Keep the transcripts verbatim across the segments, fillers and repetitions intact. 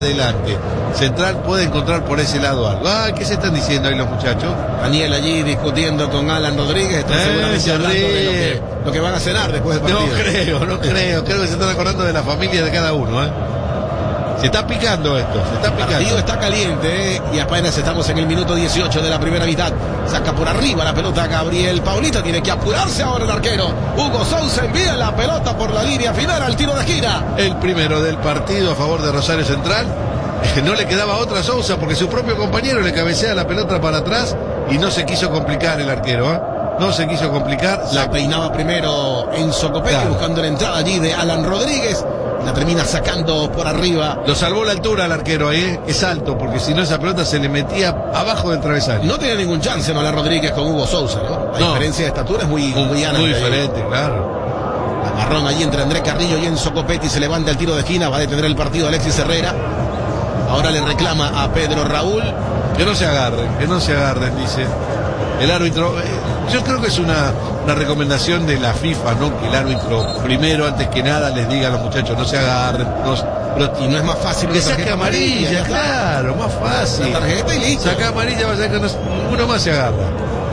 adelante. Central puede encontrar por ese lado algo. Ah, ¿qué se están diciendo ahí los muchachos? Daniel allí discutiendo con Alan Rodríguez. Están eh, seguramente hablando de lo que, lo que van a cenar después del partido. No creo, no creo. Creo que se están acordando de la familia de cada uno, ¿eh? Se está picando esto, se está picando. El partido está caliente, ¿eh? Y apenas estamos en el minuto dieciocho de la primera mitad. Saca por arriba la pelota Gabriel Paulista. Tiene que apurarse ahora el arquero. Hugo Sousa envía la pelota por la línea final al tiro de esquina. El primero del partido a favor de Rosario Central. No le quedaba otra a Sousa porque su propio compañero le cabecea la pelota para atrás y no se quiso complicar el arquero, ¿eh? No se quiso complicar. La peinaba primero Enzo Copetti, claro, buscando la entrada allí de Alan Rodríguez. La termina sacando por arriba. Lo salvó la altura al arquero ahí, ¿eh? Es alto, porque si no esa pelota se le metía abajo del travesaño. No tenía ningún chance, ¿no? Alan Rodríguez con Hugo Sousa, ¿no? La no. diferencia de estatura es muy, muy, muy, muy diferente, claro. Agarrón allí entre Andrés Carrillo y Enzo Copetti. Se levanta el tiro de esquina, va a detener el partido Alexis Herrera. Ahora le reclama a Pedro Raúl. Que no se agarren, que no se agarren, dice el árbitro. Eh, yo creo que es una, una recomendación de la FIFA, ¿no? Que el árbitro, primero, antes que nada, les diga a los muchachos, no se agarren. No, pero, y no es más fácil que saque amarilla, amarilla, claro, más fácil. La tarjeta y listo. Saca amarilla, va a ser que no, ninguno más se agarra.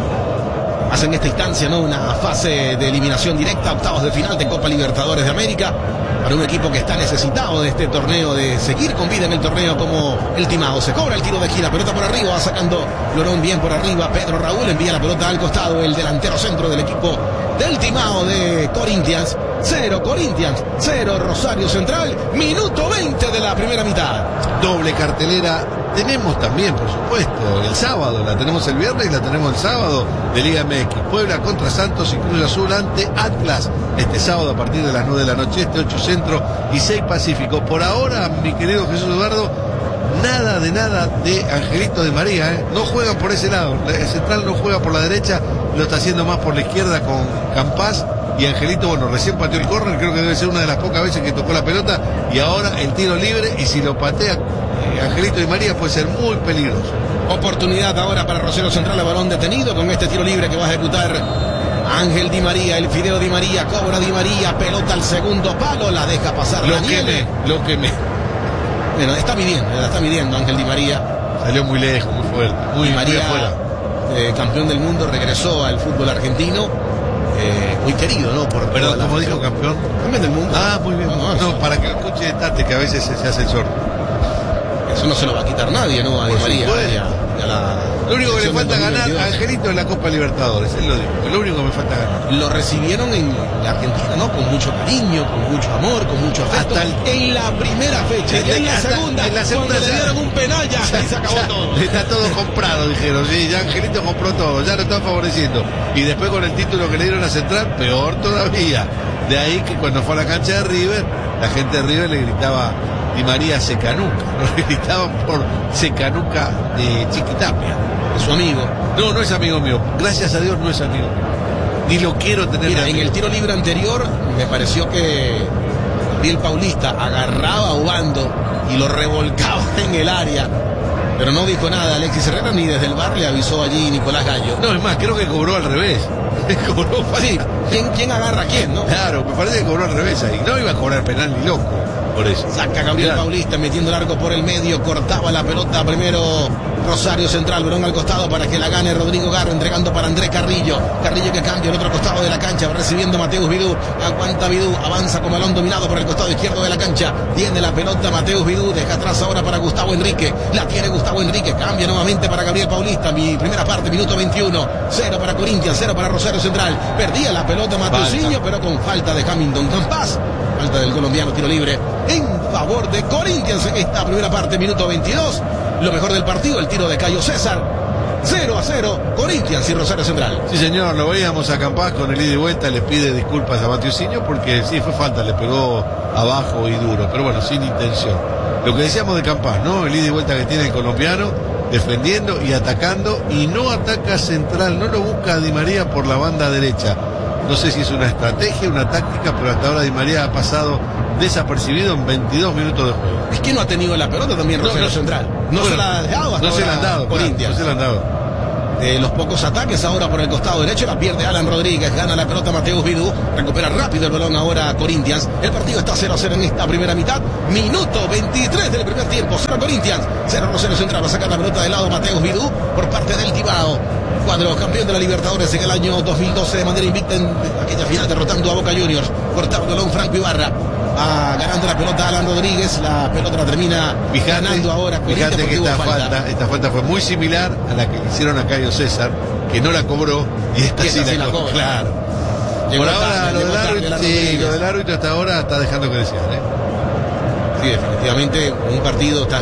Hace en esta instancia, ¿no? Una fase de eliminación directa, octavos de final de Copa Libertadores de América, para un equipo que está necesitado de este torneo, de seguir con vida en el torneo como el Timao. Se cobra el tiro de esquina, pelota por arriba, va sacando Lorón bien por arriba. Pedro Raúl envía la pelota al costado, el delantero centro del equipo del Timao de Corinthians. Cero Corinthians, cero Rosario Central, minuto veinte de la primera mitad. Doble cartelera tenemos también, por supuesto, el sábado, la tenemos el viernes y la tenemos el sábado de Liga M X. Puebla contra Santos y Cruz Azul ante Atlas. Este sábado a partir de las nueve de la noche, este ocho Centro y seis Pacífico. Por ahora, mi querido Jesús Eduardo, nada de nada de Angelito Di María, ¿eh? No juegan por ese lado. El Central no juega por la derecha, lo está haciendo más por la izquierda con Campás. Y Angelito, bueno, recién pateó el córner, creo que debe ser una de las pocas veces que tocó la pelota. Y ahora el tiro libre, y si lo patea eh, Angelito Di María puede ser muy peligroso. Oportunidad ahora para Rosario Central, el balón detenido con este tiro libre que va a ejecutar Ángel Di María, el Fideo Di María, cobra Di María, pelota al segundo palo, la deja pasar lo la nieve. Que me, lo que me... Bueno, está midiendo, la está midiendo Ángel Di María. Salió muy lejos, muy fuerte, muy, Di María, muy afuera. Eh, campeón del mundo, regresó al fútbol argentino. Eh, muy querido, ¿no? Por Perdón, ¿cómo dijo campeón? Campeón del mundo. Ah, muy bien. No, no, no, para que lo escuche Tate, que a veces se, se hace el sordo. Eso no se lo va a quitar nadie, ¿no? A Di María. A la lo único que le falta ganar a Angelito es la Copa Libertadores, él lo dijo. Lo único que me falta ganar. Lo recibieron en la Argentina, ¿no? Con mucho cariño, con mucho amor, con mucho afecto. Hasta el... En la primera fecha, y en la segunda, en la segunda cuando ya, le dieron un penal, ya, ya se acabó ya, todo. Está todo comprado, dijeron. Sí, ya Angelito compró todo, ya lo están favoreciendo. Y después con el título que le dieron a Central, peor todavía. De ahí que cuando fue a la cancha de River, la gente de River le gritaba Di María Secanuca, no le gritaban por Secanuca de Chiquitapia. Es su amigo. No, no es amigo mío. Gracias a Dios no es amigo mío. Ni lo quiero tener. Mira, en el tiro libre anterior me pareció que Gabriel Paulista agarraba a Ubando y lo revolcaba en el área. Pero no dijo nada Alexis Herrera, ni desde el bar le avisó allí Nicolás Gallo. No, es más, creo que cobró al revés. Cobró sí, ¿quién, ¿quién agarra a quién, no? Claro, me parece que cobró al revés ahí. No iba a cobrar penal ni loco. Por eso. Saca Gabriel claro. Paulista metiendo el arco por el medio, cortaba la pelota primero Rosario Central, balón al costado para que la gane Rodrigo Garro, entregando para Andrés Carrillo. Carrillo que cambia al otro costado de la cancha, recibiendo Mateus Vidú, aguanta Vidú, avanza con balón dominado por el costado izquierdo de la cancha, tiene la pelota Mateus Vidú, deja atrás ahora para Gustavo Enrique, la tiene Gustavo Enrique, cambia nuevamente para Gabriel Paulista, mi primera parte, minuto veintiuno, cero para Corinthians, cero para Rosario Central, perdía la pelota Mateusinho, pero con falta de Hamilton Campás, falta del colombiano, tiro libre en favor de Corinthians en esta primera parte, minuto veintidós. Lo mejor del partido, el tiro de Cayo César. cero a cero, Corinthians y Rosario Central. Sí, señor, lo veíamos a Campás con el ida y vuelta. Le pide disculpas a Mateusinho porque sí, fue falta, le pegó abajo y duro, pero bueno, sin intención. Lo que decíamos de Campás, ¿no? El ida y vuelta que tiene el colombiano, defendiendo y atacando, y no ataca Central, no lo busca a Di María por la banda derecha. No sé si es una estrategia, una táctica, pero hasta ahora Di María ha pasado desapercibido en veintidós minutos de juego. Es que no ha tenido la pelota también Rosario no, no, Central. No, bueno, se la ha dado hasta no se la han dado, Corinthians. Claro, no se la han dado. de los pocos ataques ahora por el costado derecho. La pierde Alan Rodríguez, gana la pelota Mateus Vidú, recupera rápido el balón ahora Corinthians. El partido está cero a cero en esta primera mitad, minuto veintitrés del primer tiempo. Cero Corinthians, cero Rosario Central. Va a sacar la pelota de lado Mateus Vidú por parte del Tibao, cuadro campeón de la Libertadores en el año dos mil doce de manera invicta en aquella final, derrotando a Boca Juniors. Cortaba el balón Franco Ibarra, va ganando la pelota Alan Rodríguez. La pelota la termina fíjate, ganando ahora Corinthians. Fíjate que esta falta. falta, esta falta fue muy similar a la que le hicieron a Cayo César, que no la cobró, y esta, y esta sí, sí la, la cobró. cobra. Claro. Llegó Por ahora tarde, lo, del tarde, árbitro, sí, lo del árbitro hasta ahora está dejando que desear, ¿eh? Sí, definitivamente un partido tan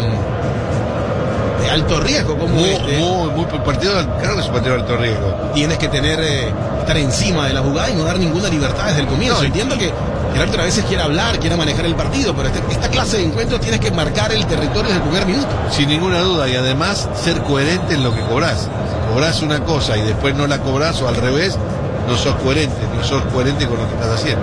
de alto riesgo como muy, este. Muy, muy partido, claro que es un partido de alto riesgo. Tienes que tener, eh, estar encima de la jugada y no dar ninguna libertad desde el comienzo. No, entiendo que el árbitro a veces quiere hablar, quiere manejar el partido, pero este, esta clase de encuentros tienes que marcar el territorio desde el primer minuto. Sin ninguna duda, y además ser coherente en lo que cobrás. Si cobrás una cosa y después no la cobrás, o al revés, no sos coherente, no sos coherente con lo que estás haciendo.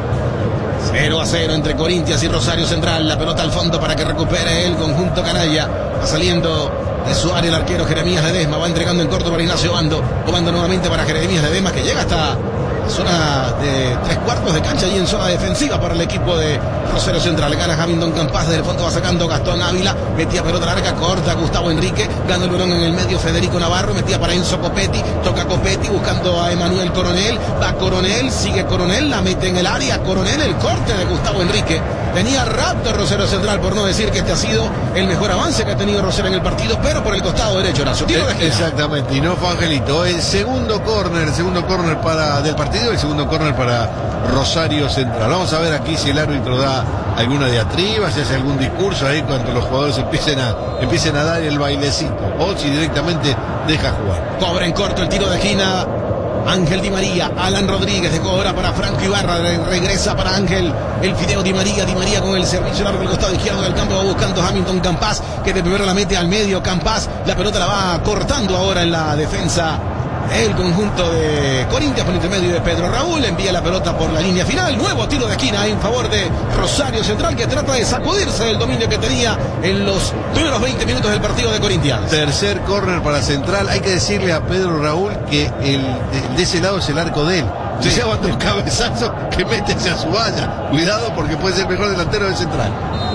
cero a cero entre Corinthians y Rosario Central. La pelota al fondo para que recupere el conjunto canalla. Va saliendo de su área el arquero Jeremías Ledesma. Va entregando en corto para Ignacio Obando. Obando nuevamente para Jeremías Ledesma, que llega hasta la zona de tres cuartos de cancha y en zona defensiva para el equipo de Rosario Central. Gana Hamilton Campas, desde el fondo va sacando Gastón Ávila. Metía pelota larga, corta Gustavo Enrique. Gana el balón en el medio Federico Navarro. Metía para Enzo Copetti. Toca Copetti buscando a Emanuel Coronel. Va Coronel, sigue Coronel. La mete en el área. Coronel, el corte de Gustavo Enrique. Tenía rapto Rosario Central, por no decir que este ha sido el mejor avance que ha tenido Rosario en el partido, pero por el costado derecho, Horacio. Tiro de esquina. Exactamente, y no fue Angelito. El segundo córner, el segundo córner para del partido, el segundo córner para Rosario Central. Vamos a ver aquí si el árbitro da alguna diatriba, si hace algún discurso ahí cuando los jugadores empiecen a, empiecen a dar el bailecito, o si directamente deja jugar. Cobra en corto el tiro de esquina Ángel Di María. Alan Rodríguez dejó ahora para Franco Ibarra, regresa para Ángel el Fideo Di María. Di María con el servicio largo del costado izquierdo del campo, va buscando Hamilton Campas, que de primero la mete al medio. Campas, la pelota la va cortando ahora en la defensa el conjunto de Corinthians por intermedio de Pedro Raúl. Envía la pelota por la línea final. Nuevo tiro de esquina en favor de Rosario Central, que trata de sacudirse del dominio que tenía en los primeros veinte minutos del partido de Corinthians. Tercer córner para Central. Hay que decirle a Pedro Raúl que el, el de ese lado es el arco de él. Si se aguanta un cabezazo, que mete hacia su valla. Cuidado, porque puede ser el mejor delantero del Central.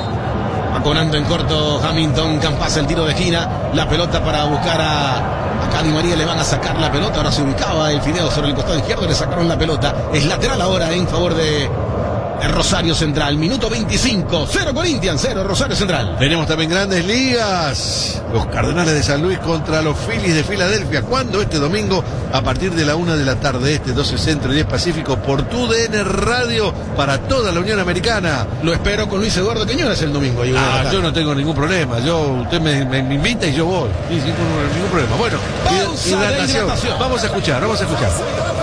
Aconando en corto Hamilton Campas, el tiro de esquina. La pelota para buscar a Acá Di María, le van a sacar la pelota. Ahora se ubicaba el Fideo sobre el costado izquierdo, le sacaron la pelota. Es lateral ahora en favor de, de Rosario Central. Minuto veinticinco, cero Corinthians, cero Rosario Central. Tenemos también grandes ligas. Los Cardenales de San Luis contra los Phillies de Filadelfia. ¿Cuándo? Este domingo a partir de la una de la tarde, este doce Centro y diez Pacífico, por tu D N Radio para toda la Unión Americana. Lo espero con Luis Eduardo Quiñones el domingo. Ah, yo no tengo ningún problema. Yo, usted me, me, me invita y yo voy. Sí, sin ningún, ningún problema. Bueno, pausa hidratación. hidratación. Vamos a escuchar, vamos a escuchar.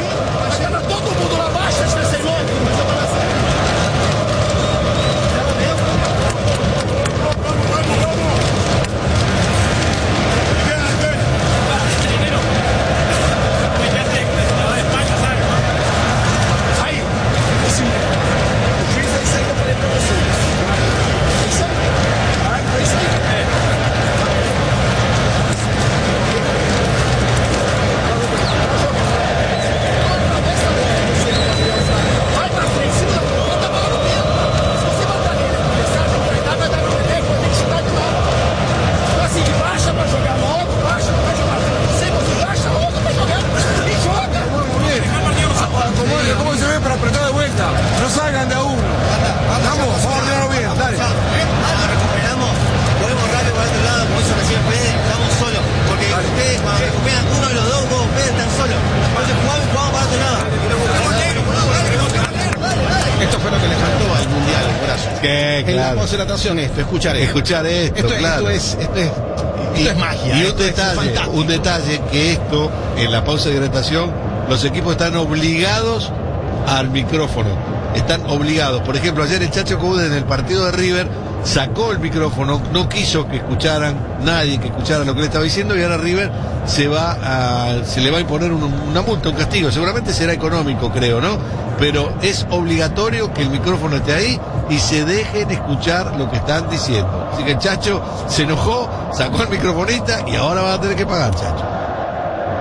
Esto, escuchar esto. Escuchar esto, esto, claro. Esto es, esto es, esto y, es magia. Y un esto detalle, es un detalle que esto, en la pausa de hidratación, los equipos están obligados al micrófono. Están obligados. Por ejemplo, ayer el Chacho Coudet en el partido de River sacó el micrófono, no quiso que escucharan nadie, que escuchara lo que le estaba diciendo, y ahora River se va a, se le va a imponer un, una multa, un castigo. Seguramente será económico, creo, ¿no? Pero es obligatorio que el micrófono esté ahí y se dejen escuchar lo que están diciendo. Así que el Chacho se enojó, sacó el microfonista y ahora va a tener que pagar, Chacho.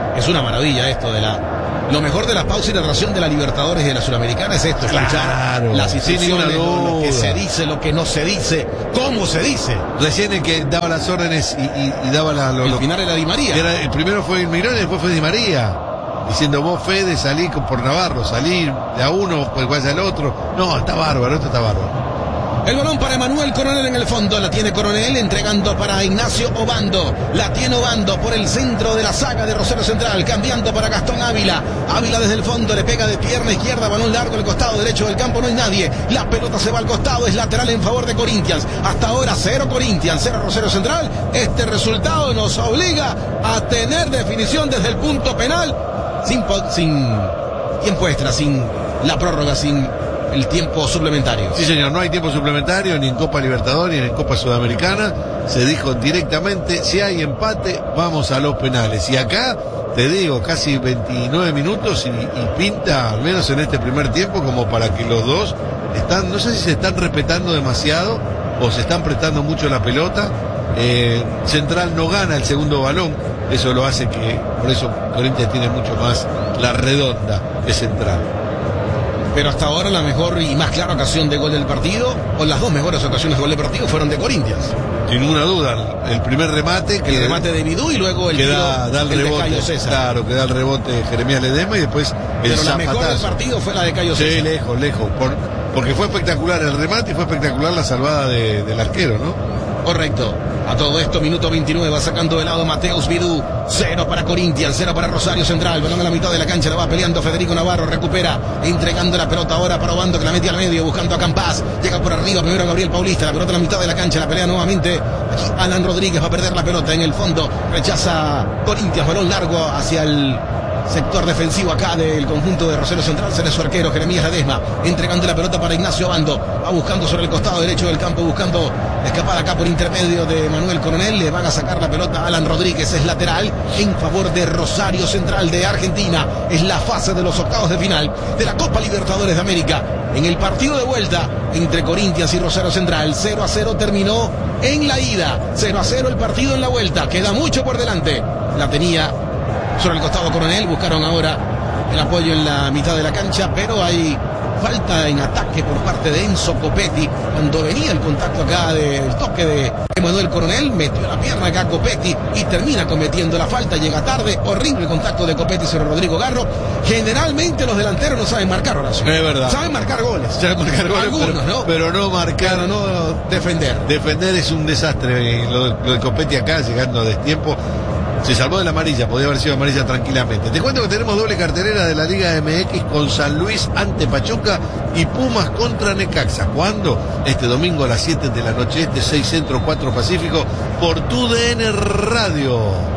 Es una maravilla esto de la... Lo mejor de la pausa y la narración de la Libertadores y de la Sudamericana es esto, escuchar claro, las instrucciones, lo, lo que se dice, lo que no se dice, cómo se dice. Recién el que daba las órdenes y, y, y daba la... Lo, el lo, final era Di María. Era, el primero fue Mirón y después fue Di María. Diciendo, vos, Fede, salí por Navarro, salir de a uno, pues vaya al otro. No, está bárbaro, esto está bárbaro. El balón para Emanuel Coronel en el fondo, la tiene Coronel entregando para Ignacio Obando, la tiene Obando por el centro de la saga de Rosario Central, cambiando para Gastón Ávila, Ávila desde el fondo, le pega de pierna izquierda, balón largo al costado derecho del campo, no hay nadie, la pelota se va al costado, es lateral en favor de Corinthians, hasta ahora cero Corinthians, cero Rosario Central, este resultado nos obliga a tener definición desde el punto penal, sin, sin tiempo extra, sin la prórroga, sin el tiempo suplementario. Sí, señor, no hay tiempo suplementario ni en Copa Libertadores ni en Copa Sudamericana. Se dijo directamente, si hay empate, vamos a los penales. Y acá, te digo, casi veintinueve minutos y, y pinta, al menos en este primer tiempo, como para que los dos están, no sé si se están respetando demasiado o se están prestando mucho la pelota. Eh, Central no gana el segundo balón, eso lo hace que, por eso Corinthians tiene mucho más la redonda que Central. Pero hasta ahora la mejor y más clara ocasión de gol del partido, o las dos mejores ocasiones de gol del partido, fueron de Corinthians. Sin ninguna duda, el primer remate, que el remate de Bidú y luego el que tiro da, da el el rebote, de Cayo César. Claro, que da el rebote de Jeremías Ledesma y después el Pero zapatazo. la mejor del partido fue la de Cayo César. Sí, lejos, lejos, por, porque fue espectacular el remate y fue espectacular la salvada de, del arquero, ¿no? Correcto. A todo esto, minuto veintinueve, va sacando de lado Mateus Bidú. Cero para Corinthians, cero para Rosario Central. Balón a la mitad de la cancha, la va peleando Federico Navarro. Recupera, entregando la pelota ahora para Obando, que la mete al medio, buscando a Campas. Llega por arriba, primero Gabriel Paulista. La pelota a la mitad de la cancha, la pelea nuevamente. Aquí Alan Rodríguez va a perder la pelota en el fondo. Rechaza Corinthians, balón largo hacia el sector defensivo acá del conjunto de Rosario Central. Será su arquero Jeremías Ledesma, entregando la pelota para Ignacio Obando, va buscando sobre el costado derecho del campo, buscando escapar acá por intermedio de Manuel Coronel. Le van a sacar la pelota a Alan Rodríguez, es lateral en favor de Rosario Central de Argentina. Es la fase de los octavos de final de la Copa Libertadores de América. En el partido de vuelta entre Corinthians y Rosario Central, cero a cero terminó en la ida, cero a cero el partido en la vuelta. Queda mucho por delante, la tenía sobre el costado Coronel, buscaron ahora el apoyo en la mitad de la cancha, pero hay falta en ataque por parte de Enzo Copetti. Cuando venía el contacto acá del toque de Emanuel Coronel, metió la pierna acá Copetti y termina cometiendo la falta, llega tarde, horrible contacto de Copetti sobre Rodrigo Garro. Generalmente los delanteros no saben marcar, Horacio. Es verdad. Saben marcar goles. Saben marcar goles, algunos, pero, ¿no? Pero no marcar, pero no defender. Defender es un desastre. Lo, lo de Copetti acá, llegando a destiempo. Se salvó de la amarilla, podía haber sido amarilla tranquilamente. Te cuento que tenemos doble cartelera de la Liga M X con San Luis ante Pachuca y Pumas contra Necaxa. ¿Cuándo? Este domingo a las siete de la noche, este seis Centro, cuatro Pacífico, por tu D N Radio.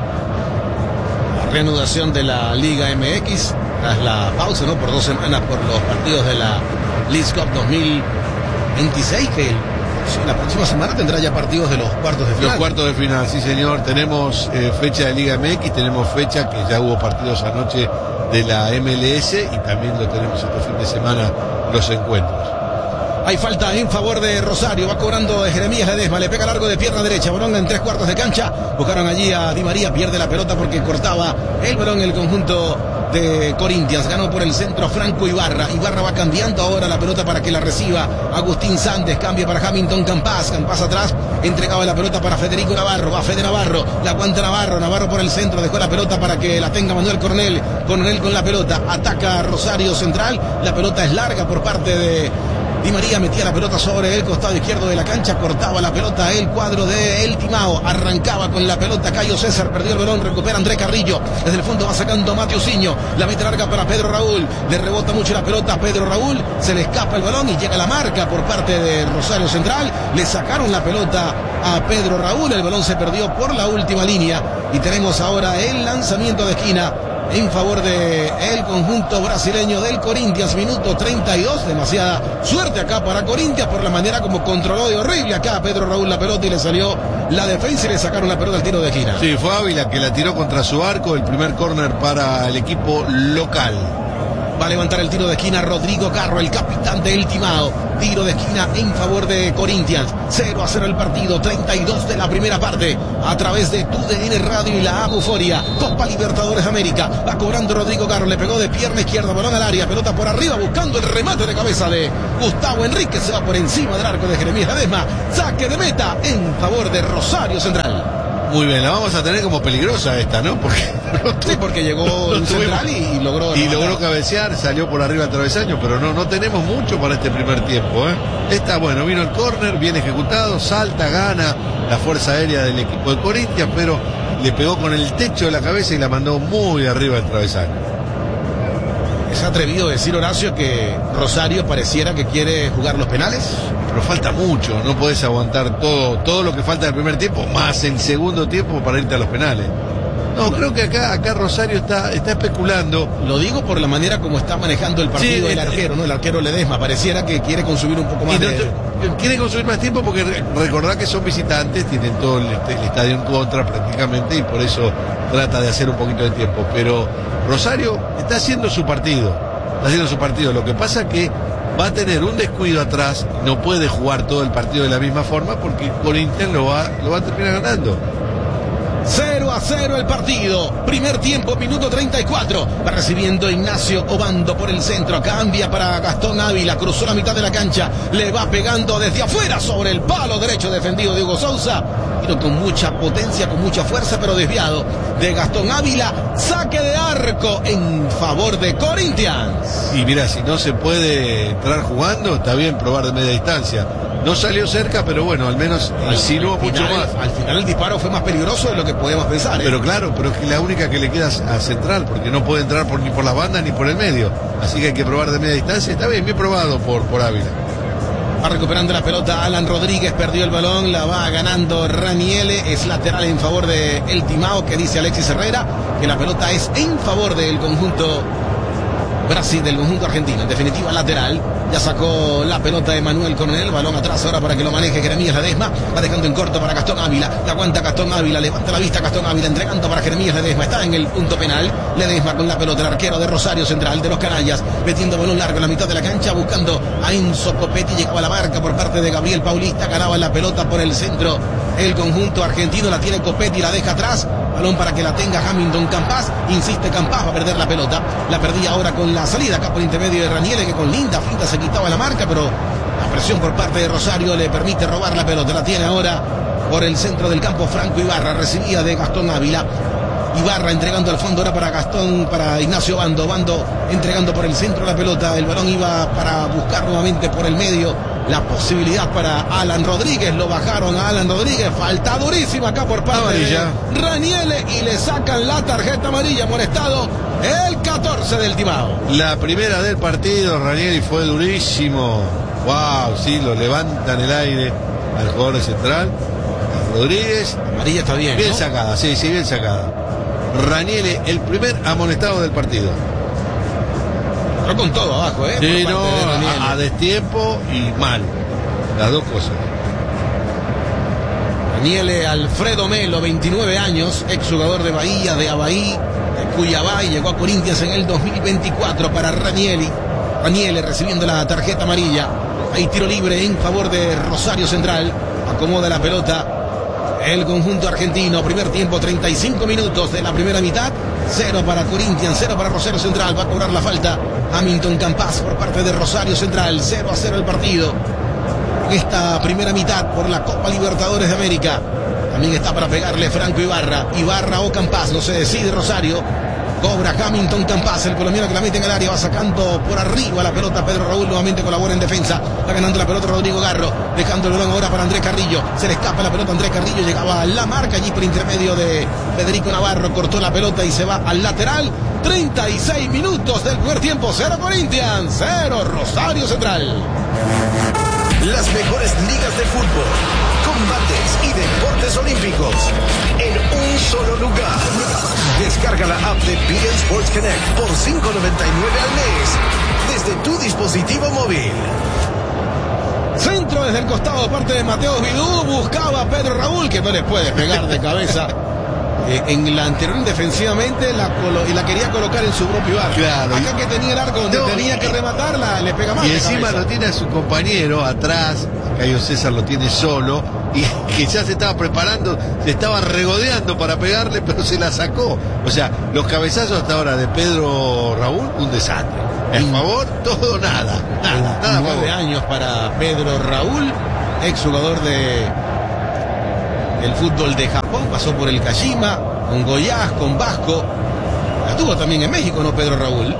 La reanudación de la Liga M X, tras la pausa, ¿no? Por dos semanas por los partidos de la League Cup dos mil veintiséis, que la próxima semana tendrá ya partidos de los cuartos de final. Los cuartos de final, sí señor. Tenemos eh, fecha de Liga M X, tenemos fecha que ya hubo partidos anoche de la M L S y también lo tenemos este fin de semana los encuentros. Hay falta en favor de Rosario, va cobrando Jeremías Ledesma, le pega largo de pierna derecha, balón en tres cuartos de cancha, buscaron allí a Di María, pierde la pelota porque cortaba el balón el conjunto de Corinthians, ganó por el centro Franco Ibarra, Ibarra va cambiando ahora la pelota para que la reciba Agustín Sández, cambia para Hamilton Campas, Campas atrás, entregaba la pelota para Federico Navarro, va Fede Navarro, la aguanta Navarro, Navarro por el centro, dejó la pelota para que la tenga Manuel Coronel, Coronel con la pelota, ataca a Rosario Central, la pelota es larga por parte de Di María, metía la pelota sobre el costado izquierdo de la cancha, cortaba la pelota el cuadro de El Timao, arrancaba con la pelota Cayo César, perdió el balón, recupera André Carrillo, desde el fondo va sacando Mateusinho, la mete larga para Pedro Raúl, le rebota mucho la pelota a Pedro Raúl, se le escapa el balón y llega la marca por parte de Rosario Central, le sacaron la pelota a Pedro Raúl, el balón se perdió por la última línea y tenemos ahora el lanzamiento de esquina en favor de el conjunto brasileño del Corinthians, minuto treinta y dos, demasiada suerte acá para Corinthians por la manera como controló de horrible acá a Pedro Raúl la pelota y le salió la defensa y le sacaron la pelota al tiro de esquina. Sí, fue Ávila que la tiró contra su arco, el primer córner para el equipo local. Va a levantar el tiro de esquina Rodrigo Garro, el capitán del Timao. Tiro de esquina en favor de Corinthians. cero a cero el partido, treinta y dos de la primera parte. A través de Tu D N Radio y la Euforia. Copa Libertadores de América. Va cobrando Rodrigo Garro, le pegó de pierna izquierda, balón al área, pelota por arriba, buscando el remate de cabeza de Gustavo Enrique. Se va por encima del arco de Jeremías Ledesma. Saque de meta en favor de Rosario Central. Muy bien, la vamos a tener como peligrosa esta, ¿no? Porque sí, porque llegó el Central y, y logró y logró cabecear, salió por arriba al travesaño, pero no no tenemos mucho para este primer tiempo, ¿eh? Esta, bueno, vino el córner, bien ejecutado, salta, gana la fuerza aérea del equipo de Corinthians, pero le pegó con el techo de la cabeza y la mandó muy arriba al travesaño. ¿Es atrevido decir, Horacio, que Rosario pareciera que quiere jugar los penales? Pero falta mucho, no podés aguantar todo todo lo que falta del primer tiempo, más en segundo tiempo para irte a los penales. No, creo que acá acá Rosario está está especulando. Lo digo por la manera como está manejando el partido sí, el arquero, ¿no? El arquero Ledesma, pareciera que quiere consumir un poco más no, de... Quiere consumir más tiempo porque recordá que son visitantes, tienen todo el, el estadio en contra prácticamente y por eso trata de hacer un poquito de tiempo. Pero Rosario está haciendo su partido, está haciendo su partido. Lo que pasa que va a tener un descuido atrás, no puede jugar todo el partido de la misma forma porque Corinthians lo va, lo va a terminar ganando. cero a cero el partido. Primer tiempo, minuto treinta y cuatro. Va recibiendo Ignacio Obando por el centro. Cambia para Gastón Ávila. Cruzó la mitad de la cancha. Le va pegando desde afuera sobre el palo derecho defendido de Hugo Sousa. Tiro con mucha potencia, con mucha fuerza, pero desviado de Gastón Ávila. Saque de arco en favor de Corinthians. Y mira, si no se puede entrar jugando, está bien probar de media distancia. No salió cerca, pero bueno, al menos insinuó mucho más. Al final el disparo fue más peligroso de lo que podíamos pensar, ¿eh? Pero claro, pero es que la única que le queda a Central, porque no puede entrar por, ni por las bandas ni por el medio. Así que hay que probar de media distancia. Está bien, bien probado por, por Ávila. Va recuperando la pelota Alan Rodríguez, perdió el balón, la va ganando Raniele, es lateral en favor de el Timao, que dice Alexis Herrera, que la pelota es en favor del conjunto Brasil, del conjunto argentino. En definitiva, lateral. Ya sacó la pelota Emanuel Coronel. Balón atrás ahora para que lo maneje Jeremías Ledesma. Va dejando en corto para Gastón Ávila. La aguanta Gastón Ávila. Levanta la vista Gastón Ávila. Entregando para Jeremías Ledesma. Está en el punto penal. Ledesma con la pelota. El arquero de Rosario Central de los Canallas. Metiendo balón largo en la mitad de la cancha. Buscando a Enzo Copetti. Llegaba la marca por parte de Gabriel Paulista. Ganaba la pelota por el centro. El conjunto argentino la tiene Copetti. La deja atrás. Balón para que la tenga Hamilton Campas. Insiste Campas, va a perder la pelota. La perdía ahora con la salida acá por intermedio de Raniele, que con linda finta se quitaba la marca, pero la presión por parte de Rosario le permite robar la pelota. La tiene ahora por el centro del campo Franco Ibarra. Recibía de Gastón Ávila. Ibarra entregando al fondo ahora para Gastón, para Ignacio Bando. Bando entregando por el centro la pelota. El balón iba para buscar nuevamente por el medio la posibilidad para Alan Rodríguez. Lo bajaron a Alan Rodríguez. Falta durísima acá por parte amarilla de Raniele y le sacan la tarjeta amarilla. Molestado el catorce del Timao. La primera del partido, Ranieri fue durísimo. Wow, sí, lo levanta en el aire al jugador de Central. Rodríguez. Amarilla está bien. Bien ¿no? sacada, sí, sí, bien sacada. Ranieri, el primer amonestado del partido. Pero con todo abajo, ¿eh? Sí, no, de a, a destiempo y mal. Las dos cosas. Raniele Alfredo Melo, veintinueve años, exjugador de Bahía, de Abaí, de Cuyabá, y llegó a Corinthians en el dos mil veinticuatro para Ranieri. Raniele recibiendo la tarjeta amarilla. Hay tiro libre en favor de Rosario Central. Acomoda la pelota el conjunto argentino. Primer tiempo, treinta y cinco minutos de la primera mitad. Cero para Corinthians, cero para Rosario Central. Va a cobrar la falta Hamilton Campas por parte de Rosario Central. cero a cero el partido. Esta primera mitad por la Copa Libertadores de América. También está para pegarle Franco Ibarra. Ibarra o Campas, no se decide Rosario. Cobra Hamilton Campas, el colombiano que la mete en el área. Va sacando por arriba la pelota. Pedro Raúl nuevamente colabora en defensa. Va ganando la pelota Rodrigo Garro. Dejando el balón ahora para Andrés Carrillo. Se le escapa la pelota a Andrés Carrillo. Llegaba a la marca allí por intermedio de Federico Navarro. Cortó la pelota y se va al lateral. treinta y seis minutos del primer tiempo. Cero Corinthians, cero Rosario Central. Las mejores ligas de fútbol, combates y deportes olímpicos en un solo lugar. Descarga la app de B N Sports Connect por cinco noventa y nueve al mes desde tu dispositivo móvil. Centro desde el costado, parte de Mateo Vidú. Buscaba a Pedro Raúl, que no le puede pegar de cabeza Eh, en la anterior defensivamente la colo- y la quería colocar en su propio arco. Claro. Acá que tenía el arco donde No, tenía que rematarla, le pega más. Y de encima cabeza. lo tiene a su compañero atrás, Cayo César lo tiene solo, y que ya se estaba preparando, se estaba regodeando para pegarle, pero se la sacó. O sea, los cabezazos hasta ahora de Pedro Raúl, un desastre. En favor, todo nada. Nada, nada a Nueve favor. años para Pedro Raúl, exjugador de el fútbol de Japón, pasó por el Kashima, con Goiás, con Vasco. La tuvo también en México, ¿no, Pedro Raúl?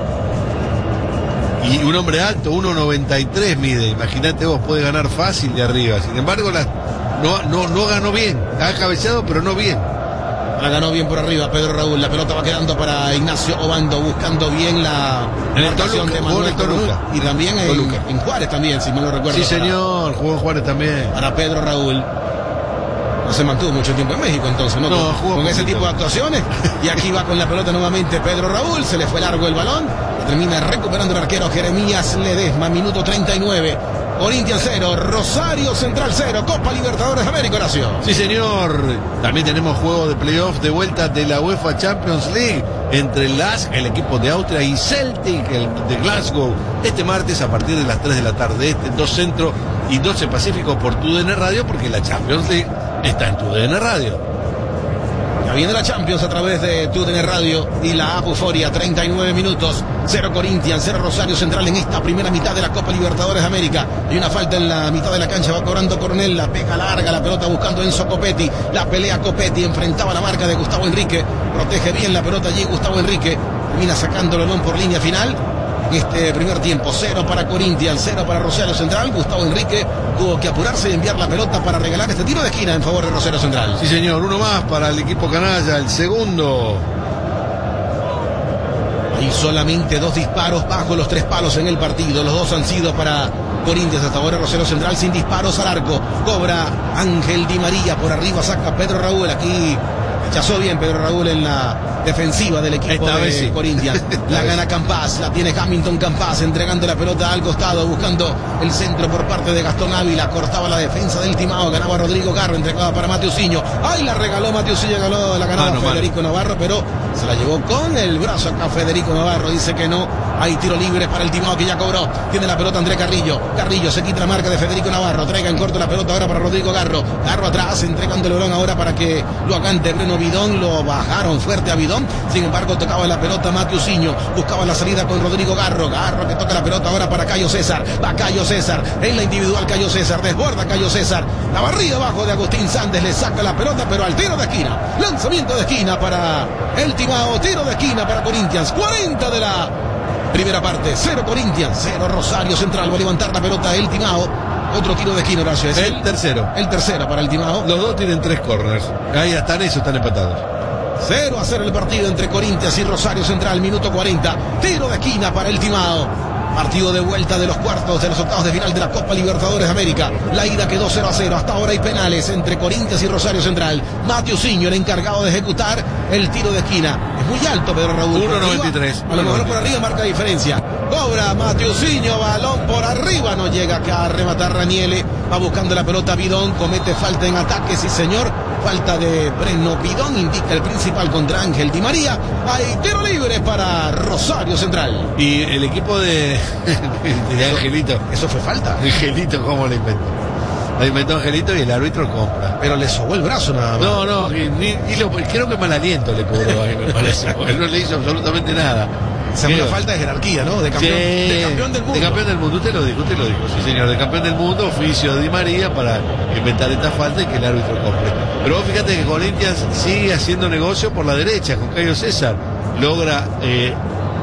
Y un hombre alto, uno noventa y tres mide. Imagínate vos, puede ganar fácil de arriba. Sin embargo, la, no, no, no ganó bien. Ha cabeceado, pero no bien. La ganó bien por arriba Pedro Raúl. La pelota va quedando para Ignacio Obando, buscando bien la En el marcación Toluca, de jugó en Manuel el Toluca. Y también en, Toluca. en Juárez también, si mal no recuerdo. Sí, señor, jugó en Juárez también. Para, para Pedro Raúl. No se mantuvo mucho tiempo en México entonces, ¿no? No, con jugó con ese poquito. tipo de actuaciones. Y aquí va con la pelota nuevamente Pedro Raúl. Se le fue largo el balón. Termina recuperando el arquero Jeremías Ledesma. Minuto treinta y nueve. Corinthians cero, Rosario Central cero. Copa Libertadores de América, Horacio. Sí, señor. También tenemos juego de playoff de vuelta de la UEFA Champions League entre el L A S K, el equipo de Austria, y Celtic, el de Glasgow. Este martes a partir de las tres de la tarde, este, dos Centro y doce Pacífico por tu D N Radio, porque la Champions League está en tu D N Radio. Ya viene la Champions a través de tu D N Radio y la app Euforia. Treinta y nueve minutos. Cero Corinthians, cero Rosario Central en esta primera mitad de la Copa Libertadores de América. Y una falta en la mitad de la cancha. Va cobrando Coronel. La pega larga. La pelota buscando Enzo Copetti. La pelea Copetti. Enfrentaba la marca de Gustavo Enrique. Protege bien la pelota allí Gustavo Enrique. Termina sacando el balón por línea final. Este primer tiempo, cero para Corinthians, cero para Rosario Central. Gustavo Enrique tuvo que apurarse y enviar la pelota para regalar este tiro de esquina en favor de Rosario Central. Sí, señor, uno más para el equipo canalla, el segundo. Hay solamente dos disparos bajo los tres palos en el partido. Los dos han sido para Corinthians. Hasta ahora Rosario Central sin disparos al arco. Cobra Ángel Di María. Por arriba saca Pedro Raúl. Aquí rechazó bien Pedro Raúl en la defensiva del equipo Esta de vez sí. Corinthians. La gana Campas, la tiene Hamilton Campas, entregando la pelota al costado, buscando el centro por parte de Gastón Ávila. Cortaba la defensa del Timao, ganaba Rodrigo Garro, entregaba para Mateusinho. ¡Ay! La regaló Mateusinho, ganó, la ganaba Mano, mano. Federico Navarro, pero se la llevó con el brazo acá Federico Navarro. Dice que no. Hay tiro libre para el Timao que ya cobró. Tiene la pelota André Carrillo. Carrillo se quita la marca de Federico Navarro. Traiga en corto la pelota ahora para Rodrigo Garro. Garro atrás, entregando el balón ahora para que lo agante Breno Bidón. Lo bajaron fuerte a Bidón. Sin embargo, tocaba la pelota Mateusinho. Buscaba la salida con Rodrigo Garro. Garro que toca la pelota ahora para Cayo César. Va Cayo César. En la individual Cayo César. Desborda Cayo César. La barrida abajo de Agustín Sández. Le saca la pelota, pero al tiro de esquina. Lanzamiento de esquina para el Timao. Tiro de esquina para Corinthians. cuarenta de la primera parte. Cero Corinthians. Cero Rosario Central. Va a levantar la pelota el Timao. Otro tiro de esquina, Horacio. Es El tercero. El tercero para el Timao. Los dos tienen tres corners. Ahí están esos, están empatados. cero a cero el partido entre Corinthians y Rosario Central, minuto cuarenta. Tiro de esquina para el Timao. Partido de vuelta de los cuartos de los octavos de final de la Copa Libertadores de América. La ida quedó cero a cero. Hasta ahora hay penales entre Corinthians y Rosario Central. Mateusinho, el encargado de ejecutar el tiro de esquina. Es muy alto Pedro Raúl. uno noventa y tres. A lo mejor por arriba marca diferencia. Cobra Mateusinho, balón por arriba. No llega acá a rematar Raniele. Va buscando la pelota Bidón. Comete falta en ataque, sí señor. Falta de Breno Bidón, indica el principal contra Ángel Di María. Hay tiro libre para Rosario Central. Y el equipo de, de Angelito. Eso fue falta. Angelito, ¿cómo lo inventó? Lo inventó Angelito y el árbitro compra. Pero le sobó el brazo nada más. No, no, y, ni- y lo- creo que mal aliento le cobró ahí, me parece. Porque no le hizo absolutamente nada. Esa es una Creo. falta de jerarquía, ¿no? De campeón, Sí, de campeón del mundo. De campeón del mundo, usted lo dijo, usted lo dijo, sí señor, de campeón del mundo, oficio de Di María para inventar esta falta y que el árbitro compre. Pero vos fíjate que Corinthians sigue haciendo negocio por la derecha con Cayo César, logra eh,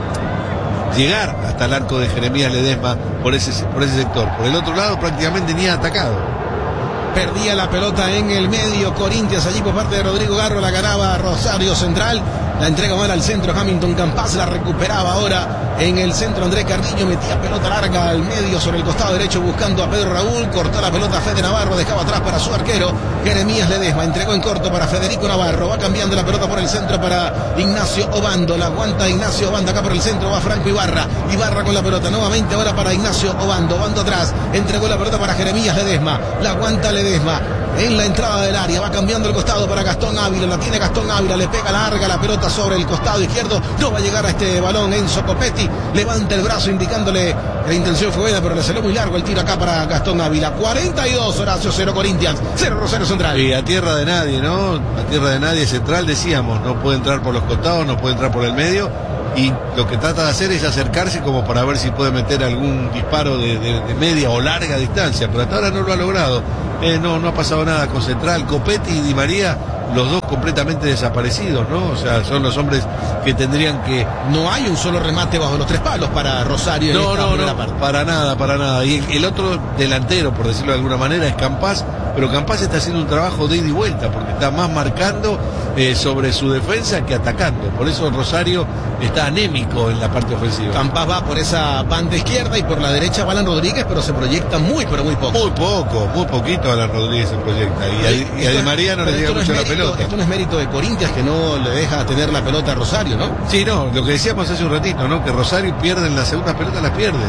llegar hasta el arco de Jeremías Ledesma por ese, por ese sector. Por el otro lado prácticamente ni ha atacado. Perdía la pelota en el medio Corinthians allí por parte de Rodrigo Garro, la ganaba Rosario Central, la entrega mal al centro Hamilton Campas, la recuperaba ahora en el centro André Carrillo, metía pelota larga al medio sobre el costado derecho buscando a Pedro Raúl, cortó la pelota a Fede Navarro, dejaba atrás para su arquero Jeremías Ledesma, entregó en corto para Federico Navarro, va cambiando la pelota por el centro para Ignacio Obando, la aguanta Ignacio Obando acá por el centro, va Franco Ibarra, Ibarra con la pelota nuevamente ahora para Ignacio Obando, Obando atrás, entregó la pelota para Jeremías Ledesma, la aguanta Ledesma Ledesma en la entrada del área, va cambiando el costado para Gastón Ávila, la tiene Gastón Ávila, le pega larga la pelota sobre el costado izquierdo, no va a llegar a este balón Enzo Copetti, levanta el brazo indicándole que la intención fue buena, pero le salió muy largo el tiro acá para Gastón Ávila. Cuarenta y dos, Horacio, cero Corinthians, cero Rosario Central. Y a tierra de nadie, ¿no? A tierra de nadie Central, decíamos, no puede entrar por los costados, no puede entrar por el medio, y lo que trata de hacer es acercarse como para ver si puede meter algún disparo de, de, de media o larga distancia, pero hasta ahora no lo ha logrado. Eh, no, no ha pasado nada con Central. Copetti y Di María, los dos completamente desaparecidos, ¿no? O sea, son los hombres que tendrían que... No hay un solo remate bajo los tres palos para Rosario en no, esta no, primera no, parte. para nada, para nada. Y el, el otro delantero, por decirlo de alguna manera, es Campás, pero Campás está haciendo un trabajo de ida y vuelta, porque está más marcando eh, sobre su defensa que atacando. Por eso Rosario está anémico en la parte ofensiva. Campás va por esa banda izquierda y por la derecha va Alan Rodríguez, pero se proyecta muy, pero muy poco. Muy poco, muy poquito Alan Rodríguez se proyecta. Y a, y a Di María no le llega mucho la pelota. Esto no es mérito de Corinthians, que no le deja tener la pelota a Rosario, ¿no? Sí, no, lo que decíamos hace un ratito, ¿no? Que Rosario pierde en la segunda pelota, la pierde.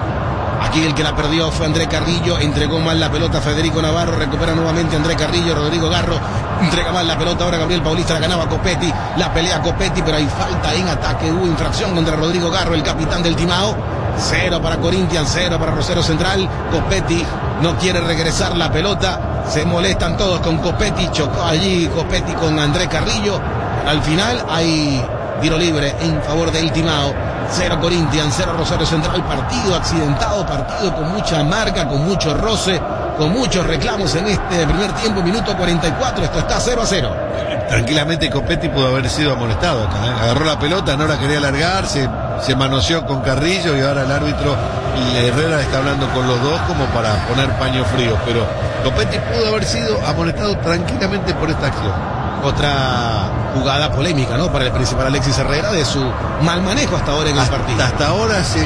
Aquí el que la perdió fue André Carrillo, entregó mal la pelota a Federico Navarro, recupera nuevamente André Carrillo, Rodrigo Garro entrega mal la pelota, ahora Gabriel Paulista la ganaba Copetti, la pelea Copetti, pero hay falta en ataque, hubo infracción contra Rodrigo Garro, el capitán del Timao. Cero para Corinthians, cero para Rosario Central. Copetti no quiere regresar la pelota, se molestan todos con Copetti, chocó allí Copetti con André Carrillo. Al final hay tiro libre en favor del Timao. Cero Corinthians, cero Rosario Central. Partido accidentado, partido con mucha marca, con mucho roce, con muchos reclamos en este primer tiempo, minuto cuarenta y cuatro. Esto está cero a cero. Tranquilamente Copetti pudo haber sido amonestado acá, ¿eh? Agarró la pelota, no la quería largar, se, se manoseó con Carrillo y ahora el árbitro Herrera está hablando con los dos como para poner paño frío, pero Copetti pudo haber sido amonestado tranquilamente por esta acción. Otra jugada polémica, ¿no? Para el principal Alexis Herrera de su mal manejo hasta ahora en el hasta, partido. Hasta ahora se...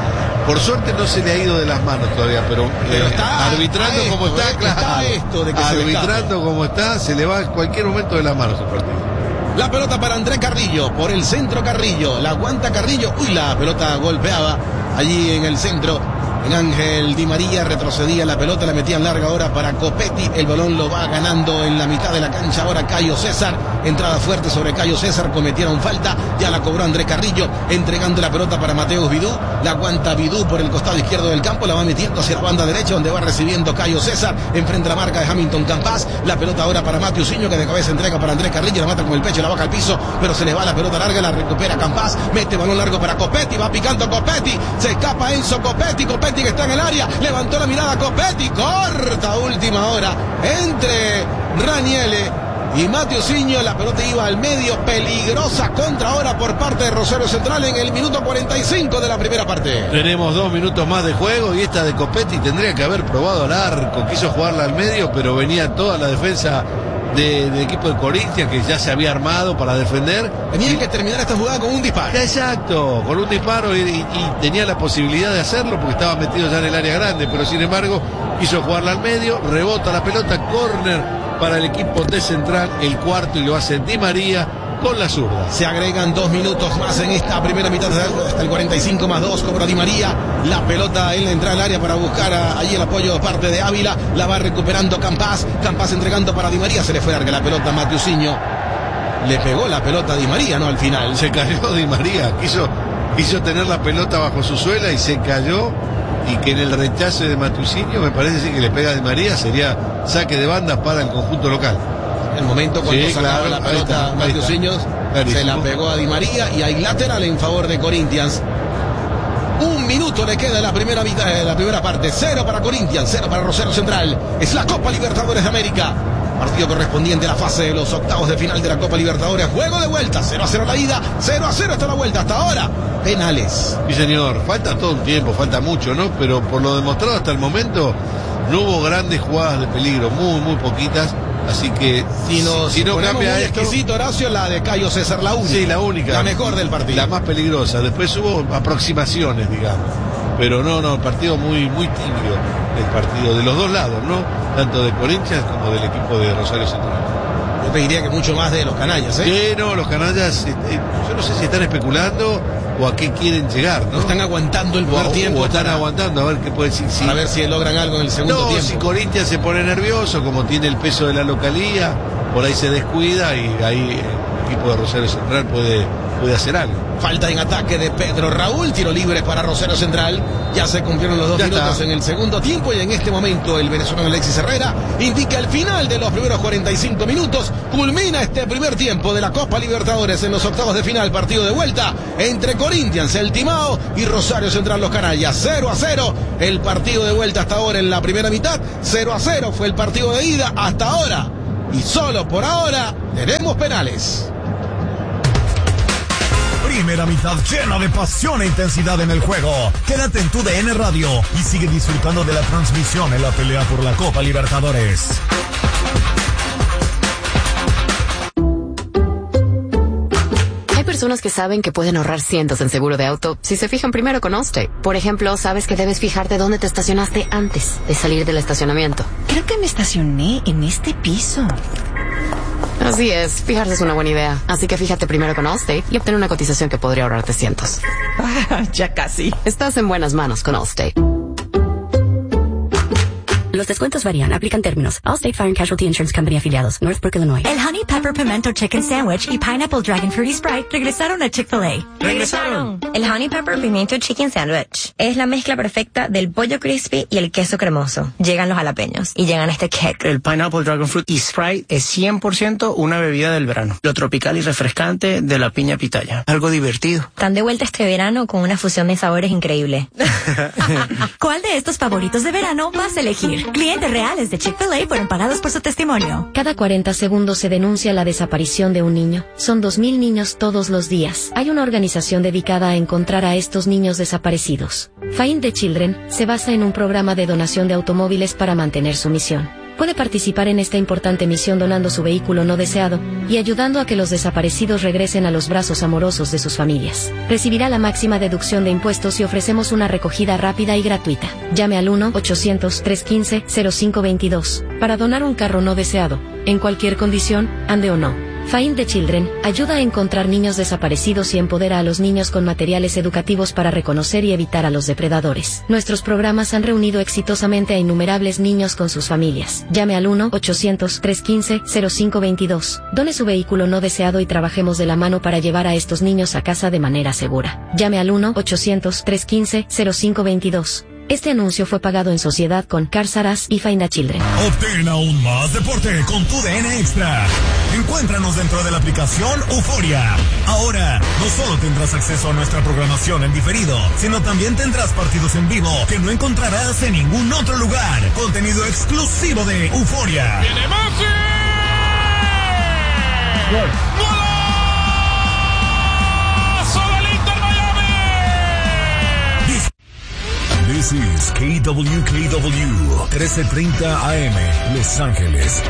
Por suerte no se le ha ido de las manos todavía, pero, pero eh, está arbitrando esto, como está, eh, claro, está esto de que arbitrando como está, se le va en cualquier momento de las manos el partido. La pelota para André Carrillo, por el centro Carrillo, la aguanta Carrillo, uy, la pelota golpeaba allí en el centro. En Ángel Di María retrocedía la pelota, la metían larga ahora para Copetti, el balón lo va ganando en la mitad de la cancha ahora Cayo César, entrada fuerte sobre Cayo César, cometieron falta, ya la cobró André Carrillo, entregando la pelota para Mateus Vidú, la aguanta Vidú por el costado izquierdo del campo, la va metiendo hacia la banda derecha donde va recibiendo Cayo César, enfrente la marca de Hamilton Campás, la pelota ahora para Matiusinho que de cabeza entrega para André Carrillo, la mata con el pecho, la baja al piso, pero se le va la pelota larga, la recupera Campás, mete balón largo para Copetti, va picando Copetti, se escapa Enzo Copetti, Copetti que está en el área, levantó la mirada Copetti, corta última hora entre Raniele y Matiusinho, la pelota iba al medio, peligrosa contra ahora por parte de Rosario Central en el minuto cuarenta y cinco de la primera parte. Tenemos dos minutos más de juego y esta de Copetti tendría que haber probado al arco, quiso jugarla al medio, pero venía toda la defensa de, del equipo de Corinthians que ya se había armado para defender. Tenían que terminar esta jugada con un disparo. Exacto, con un disparo y, y, y tenía la posibilidad de hacerlo porque estaba metido ya en el área grande, pero sin embargo quiso jugarla al medio, rebota la pelota, córner para el equipo de Central, el cuarto, y lo hace Di María con la zurda. Se agregan dos minutos más en esta primera mitad, hasta el cuarenta y cinco más dos, cobra Di María, la pelota en la entrada al área para buscar a, allí el apoyo de parte de Ávila, la va recuperando Campás, Campás entregando para Di María, se le fue larga la pelota a Matiusinho, le pegó la pelota a Di María, ¿no? Al final. Se cayó Di María, quiso, quiso tener la pelota bajo su suela y se cayó, y que en el rechazo de Matiusinho me parece sí que le pega a Di María, sería saque de banda para el conjunto local. El momento cuando sí, sacaba claro, la pelota Matiusinho, se la pegó a Di María y hay lateral en favor de Corinthians. Un minuto le queda en la primera mitad, la primera parte. Cero para Corinthians, cero para Rosario Central. Es la Copa Libertadores de América. Partido correspondiente a la fase de los octavos de final de la Copa Libertadores. Juego de vuelta, cero a cero la ida, cero a cero hasta la vuelta. Hasta ahora, penales. Sí, señor, falta todo un tiempo, falta mucho, ¿no? Pero por lo demostrado hasta el momento, no hubo grandes jugadas de peligro, muy, muy poquitas. Así que si, nos si no cambia muy esto, exquisito, Horacio, la de Cayo César, la única. Sí, la única. La mejor del partido. La más peligrosa. Después hubo aproximaciones, digamos. Pero no, no, el partido muy, muy tibio, el partido de los dos lados, ¿no? Tanto de Corinthians como del equipo de Rosario Central. Yo te diría que mucho más de los canallas, ¿eh? Sí, no, los canallas, eh, yo no sé si están especulando o a qué quieren llegar, ¿no? Están aguantando el primer o, tiempo. O están para, aguantando, a ver qué puede decir. Si, a ver si logran algo en el segundo no, tiempo. Si Corinthians se pone nervioso, como tiene el peso de la localía, por ahí se descuida y ahí el equipo de Rosario Central puede, puede hacer algo. Falta en ataque de Pedro Raúl, tiro libre para Rosario Central. Ya se cumplieron los dos Ya minutos está. en el segundo tiempo y en este momento el venezolano Alexis Herrera indica el final de los primeros cuarenta y cinco minutos. Culmina este primer tiempo de la Copa Libertadores en los octavos de final, partido de vuelta entre Corinthians, el Timao, y Rosario Central, los canallas. cero a cero el partido de vuelta hasta ahora en la primera mitad. cero a cero fue el partido de ida hasta ahora. Y solo por ahora tenemos penales. Primera mitad llena de pasión e intensidad en el juego. Quédate en tu D N Radio y sigue disfrutando de la transmisión en la pelea por la Copa Libertadores. Hay personas que saben que pueden ahorrar cientos en seguro de auto si se fijan primero con Allstate. Por ejemplo, sabes que debes fijarte dónde te estacionaste antes de salir del estacionamiento. Creo que me estacioné en este piso. Así es, fijarse es una buena idea. Así que fíjate primero con Allstate y obtén una cotización que podría ahorrarte cientos. Ah, ya casi. Estás en buenas manos con Allstate. Los descuentos varían, aplican términos. Allstate Fire and Casualty Insurance Company afiliados, Northbrook, Illinois. El Honey Pepper Pimento Chicken Sandwich y Pineapple Dragon Fruity Sprite regresaron a Chick-fil-A. ¡Regresaron! El Honey Pepper Pimiento Chicken Sandwich es la mezcla perfecta del pollo crispy y el queso cremoso. Llegan los jalapeños y llegan este cake. El Pineapple Dragon Fruit y Sprite es cien por ciento una bebida del verano. Lo tropical y refrescante de la piña pitaya. Algo divertido. Están de vuelta este verano con una fusión de sabores increíble. ¿Cuál de estos favoritos de verano vas a elegir? Clientes reales de Chick-fil-A fueron pagados por su testimonio. Cada cuarenta segundos se denuncia la desaparición de un niño. Son dos mil niños todos los días. Hay una organización dedicada a encontrar a estos niños desaparecidos. Find the Children se basa en un programa de donación de automóviles para mantener su misión. Puede participar en esta importante misión donando su vehículo no deseado y ayudando a que los desaparecidos regresen a los brazos amorosos de sus familias. Recibirá la máxima deducción de impuestos y ofrecemos una recogida rápida y gratuita. Llame al uno ochocientos, trescientos quince, cero cinco veintidós para donar un carro no deseado, en cualquier condición, ande o no. Find the Children ayuda a encontrar niños desaparecidos y empodera a los niños con materiales educativos para reconocer y evitar a los depredadores. Nuestros programas han reunido exitosamente a innumerables niños con sus familias. Llame al uno ochocientos, trescientos quince, cero cinco veintidós. Done su vehículo no deseado y trabajemos de la mano para llevar a estos niños a casa de manera segura. Llame al uno ochocientos, trescientos quince, cero cinco veintidós. Este anuncio fue pagado en sociedad con Cars R Us y Find the Children. Obtén aún más deporte con tu D N Extra. Encuéntranos dentro de la aplicación Euforia. Ahora, no solo tendrás acceso a nuestra programación en diferido, sino también tendrás partidos en vivo que no encontrarás en ningún otro lugar. Contenido exclusivo de Euforia. ¡Viene Messi! ¡Gol! This is K W K W trece treinta A M, Los Ángeles.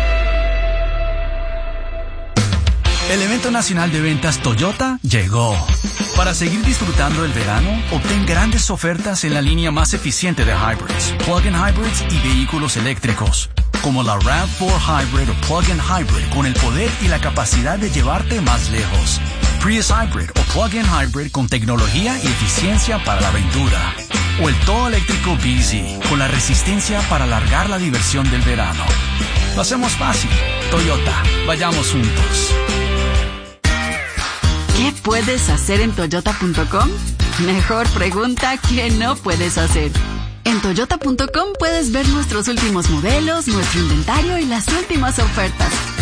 El evento nacional de ventas Toyota llegó. Para seguir disfrutando el verano, obtén grandes ofertas en la línea más eficiente de hybrids, plug-in hybrids y vehículos eléctricos, como la RAV cuatro Hybrid o plug-in hybrid con el poder y la capacidad de llevarte más lejos. Prius Hybrid o plug-in hybrid con tecnología y eficiencia para la aventura. O el todo eléctrico B Z con la resistencia para alargar la diversión del verano. Lo hacemos fácil. Toyota, vayamos juntos. ¿Qué puedes hacer en toyota punto com? Mejor pregunta, ¿qué no puedes hacer? En toyota punto com puedes ver nuestros últimos modelos, nuestro inventario y las últimas ofertas.